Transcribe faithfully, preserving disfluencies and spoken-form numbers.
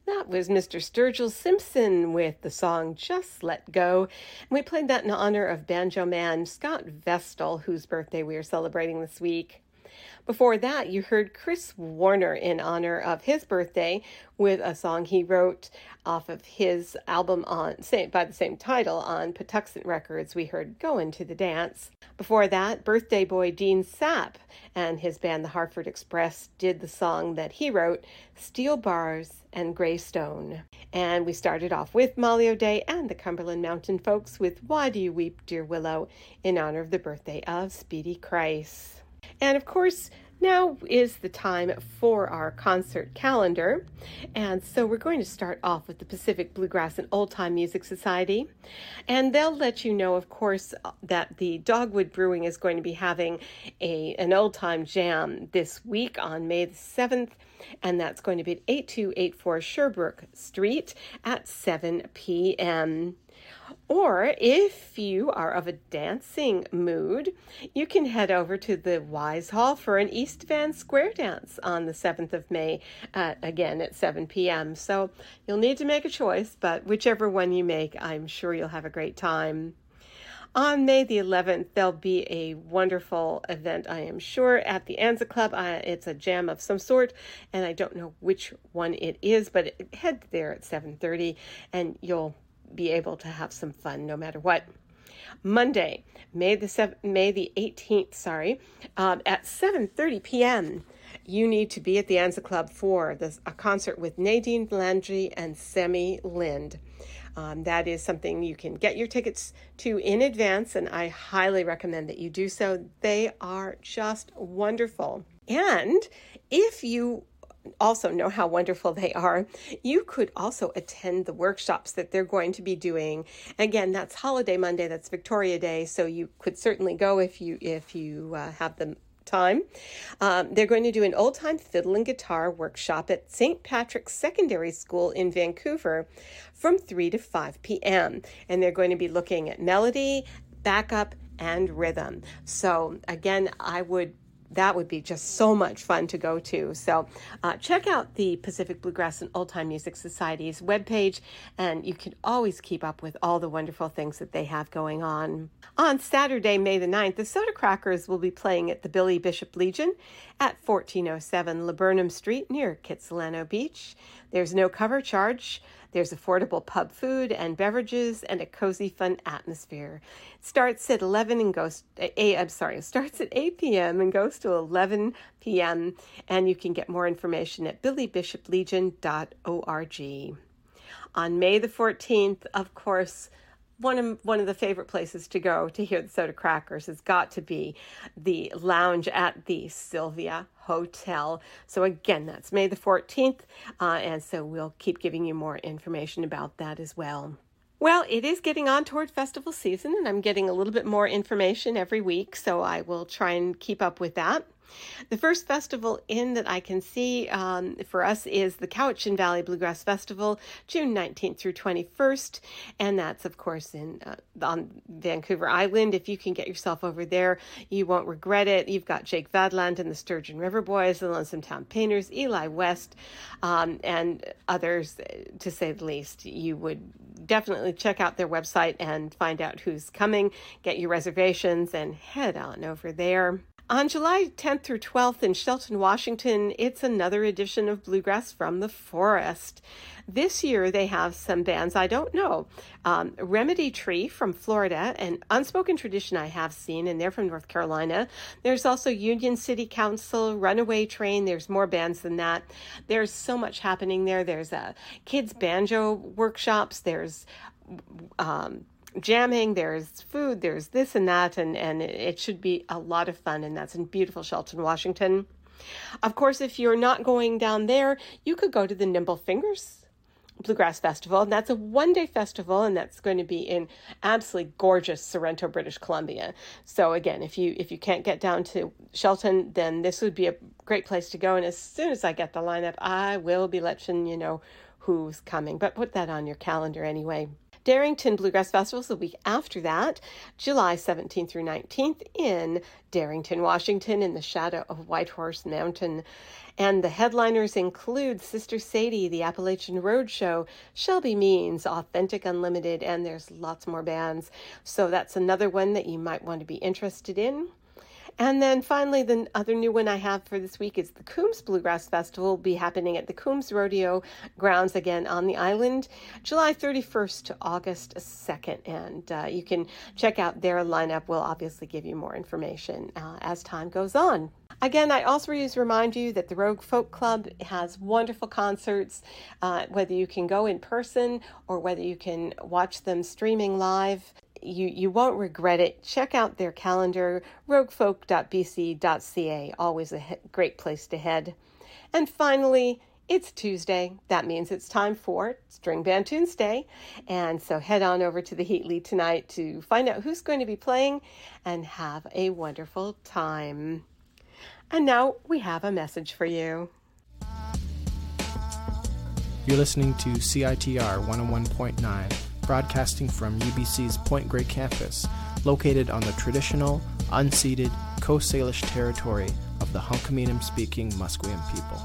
That was Mister Sturgill Simpson with the song Just Let Go. And we played that in honor of banjo man Scott Vestal, whose birthday we are celebrating this week. Before that, you heard Chris Warner in honor of his birthday with a song he wrote off of his album on same, by the same title on Patuxent Records. We heard Goin' to the Dance. Before that, birthday boy Dean Sapp and his band The Hartford Express did the song that he wrote, Steel Bars and Gray Stone. And we started off with Molly O'Day and the Cumberland Mountain Folks with Why Do You Weep, Dear Willow, in honor of the birthday of Speedy Christ. And of course, now is the time for our concert calendar. And so we're going to start off with the Pacific Bluegrass and Old Time Music Society. And they'll let you know, of course, that the Dogwood Brewing is going to be having a an old time jam this week on May the seventh. And that's going to be at eighty-two eighty-four Sherbrooke Street at seven p.m. Or if you are of a dancing mood, you can head over to the Wise Hall for an East Van Square dance on the seventh of May, at, again at seven p.m. So you'll need to make a choice, but whichever one you make, I'm sure you'll have a great time. On May the eleventh, there'll be a wonderful event, I am sure, at the Anza Club. Uh, it's a jam of some sort, and I don't know which one it is, but head there at seven thirty, and you'll be able to have some fun no matter what. Monday, May the seventh, May the eighteenth, sorry, um, at seven thirty p.m. You need to be at the Anza Club for this, a concert with Nadine Landry and Sammy Lind. Um, that is something you can get your tickets to in advance, and I highly recommend that you do so. They are just wonderful. And if you also know how wonderful they are, you could also attend the workshops that they're going to be doing. Again, that's Holiday Monday, that's Victoria Day, so you could certainly go if you if you uh, have the time. Um, they're going to do an old-time fiddle and guitar workshop at Saint Patrick's Secondary School in Vancouver from three to five p.m. And they're going to be looking at melody, backup, and rhythm. So again, I would That would be just so much fun to go to. So uh, check out the Pacific Bluegrass and Old Time Music Society's webpage, and you can always keep up with all the wonderful things that they have going on. On Saturday, May the ninth, the Soda Crackers will be playing at the Billy Bishop Legion at fourteen oh seven Laburnum Street near Kitsilano Beach. There's no cover charge. There's affordable pub food and beverages and a cozy, fun atmosphere. It starts at eleven and goes. A, I'm sorry. It starts at eight p.m. and goes to eleven p.m. And you can get more information at billy bishop legion dot org. On May the fourteenth, of course, One of, one of the favorite places to go to hear the Soda Crackers has got to be the lounge at the Sylvia Hotel. So again, that's May the fourteenth, uh, and so we'll keep giving you more information about that as well. Well, it is getting on toward festival season, and I'm getting a little bit more information every week, so I will try and keep up with that. The first festival in that I can see um, for us is the Cowichan Valley Bluegrass Festival, June nineteenth through twenty-first, and that's, of course, in uh, on Vancouver Island. If you can get yourself over there, you won't regret it. You've got Jake Vadland and the Sturgeon River Boys, the Lonesome Town Painters, Eli West, um, and others, to say the least. You would definitely check out their website and find out who's coming, get your reservations, and head on over there. On July tenth through twelfth in Shelton, Washington, it's another edition of Bluegrass from the Forest. This year they have some bands I don't know. Um, Remedy Tree from Florida, and Unspoken Tradition I have seen, and they're from North Carolina. There's also Union City Council, Runaway Train. There's more bands than that. There's so much happening there. There's uh, kids banjo workshops. There's um, jamming, there's food, there's this and that, and, and it should be a lot of fun, and that's in beautiful Shelton, Washington. Of course, if you're not going down there, you could go to the Nimble Fingers Bluegrass Festival, and that's a one-day festival, and that's going to be in absolutely gorgeous Sorrento, British Columbia. So again, if you if you can't get down to Shelton, then this would be a great place to go, and as soon as I get the lineup, I will be letting you know who's coming, but put that on your calendar anyway. Darrington Bluegrass Festival is the week after that, July seventeenth through nineteenth in Darrington, Washington, in the shadow of Whitehorse Mountain. And the headliners include Sister Sadie, the Appalachian Roadshow, Shelby Means, Authentic Unlimited, and there's lots more bands. So that's another one that you might want to be interested in. And then finally, the other new one I have for this week is the Coombs Bluegrass Festival will be happening at the Coombs Rodeo Grounds again on the island, July thirty-first to August second. And uh, you can check out their lineup. We'll obviously give you more information uh, as time goes on. Again, I also always remind you that the Rogue Folk Club has wonderful concerts, uh, whether you can go in person or whether you can watch them streaming live. You you won't regret it. Check out their calendar, rogue folk dot b c dot c a. Always a he- great place to head. And finally, it's Tuesday. That means it's time for String Band Tuesday. And so head on over to the Heatley tonight to find out who's going to be playing and have a wonderful time. And now we have a message for you. You're listening to C I T R one oh one point nine. Broadcasting from U B C's Point Grey campus, located on the traditional, unceded Coast Salish territory of the Hunkaminam-speaking Musqueam people.